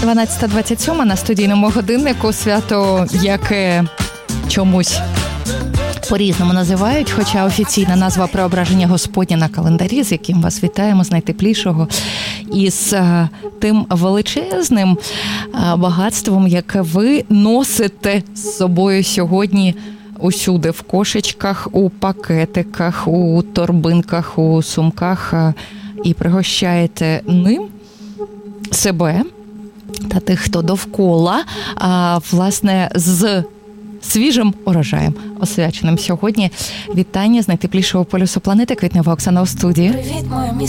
12:27 на студійному годиннику. Свято, яке чомусь по-різному називають, хоча офіційна назва Преображення Господнє на календарі, з яким вас вітаємо, з найтеплішого, і з тим величезним багатством, яке ви носите з собою сьогодні усюди, в кошечках, у пакетиках, у торбинках, у сумках, і пригощаєте ним себе та тих, хто довкола, власне, з свіжим урожаєм, освяченим сьогодні. Вітання з найтеплішого полюсу планети. Квітнева Оксана у студії. Привіт, моє місто.